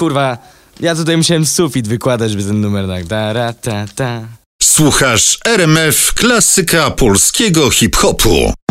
kurwa, ja tutaj musiałem sufit wykładać, by ten numer tak. Ta. Słuchasz RMF Klasyka Polskiego Hip-Hopu.